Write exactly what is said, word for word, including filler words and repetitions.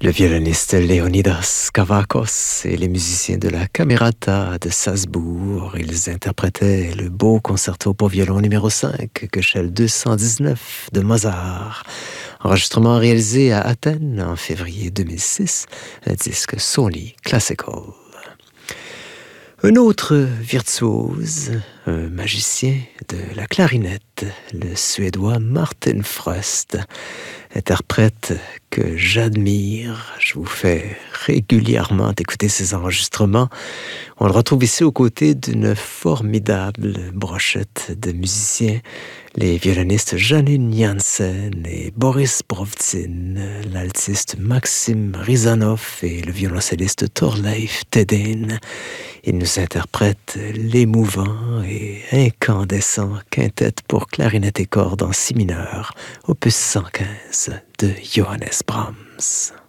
Le violoniste Leonidas Kavakos et les musiciens de la Camerata de Salzbourg, ils interprétaient le beau concerto pour violon numéro cinq, Köchel deux cent dix-neuf de Mozart. Enregistrement réalisé à Athènes en février deux mille six, un disque Sony Classical. Un autre virtuose, un magicien de la clarinette, le Suédois Martin Fröst, interprète que j'admire. Je vous fais régulièrement écouter ses enregistrements. On le retrouve ici aux côtés d'une formidable brochette de musiciens, les violonistes Janine Jansen et Boris Brovtsin, l'altiste Maxime Rizanov et le violoncelliste Thorleif Tedin. Ils nous interprètent l'émouvant et incandescent quintet pour clarinette et cordes en si mineur, opus cent quinze de Johannes Brahms.